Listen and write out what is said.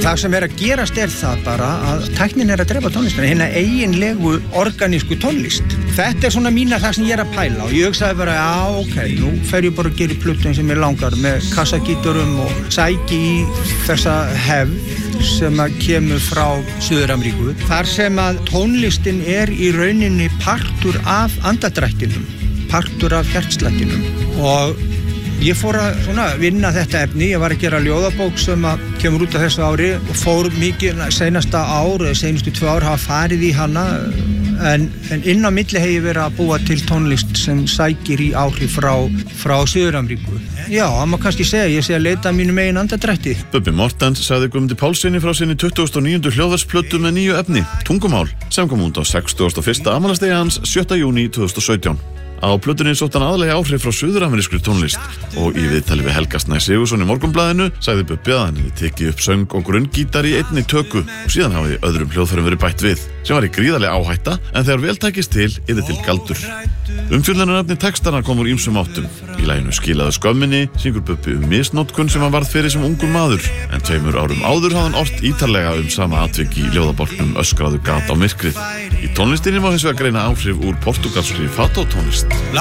Það sem að gerast það bara að tæknin að drepa tónlistina, hérna eiginlegu organísku tónlist. Þetta svona mína það sem ég að pæla og ég hugsaði bara, já, ok, nú fer ég bara að gera plötu sem ég langar með kassagíturum og sæki í þessa hefð sem að kemur frá Suður-Ameríku. Þar sem að tónlistin í rauninni partur af andadrættinum, partur af hjartslættinum og ég fór að vinna þetta efni. Ég var að gera ljóðabók sem að kemur út af þessu ári og fór mikið seinustu 2 ár hafa farið í hana en inn á milli hef ég verið að búa til tónlist sem sækir í áhrif frá Suður-Ameríku. Já, það má kannski segja, ég sé að leita mínu megin andadrætti. Bubbi Mortens sagði Guðmundi Pálssyni frá sinni 29. hljóðversplötu með nýju efni, Tungumál, sem kom út á 61. afmælisdegi hans 7. júní 2017. Á plötunni sótti hann aðallega áhrif frá suður-amerískri tónlist og í viðtali við Helga Snæ Sigurðsson í Morgunblaðinu sagði Bubbi að hann hefði tekið upp söng og grunngítar í einni töku og síðan hafi öðrum hljóðfærum verið bætt við, sem var í gríðarlega áhætta en þegar vel tækist til yrði til galdur. Umfjöllunarefni textana kom úr ýmsum áttum. Í laginu Skilaðu skömminni syngur Bubbi misnotkun sem hann varð fyrir sem ungur maður, en 2 árum áður hafði hann ort ítarlega sama atvik í ljóðabálknum Öskraðu gat á myrkrið. Í tónlistinni má hins vegar greina áhrif úr portúgalskri fató-tónlist.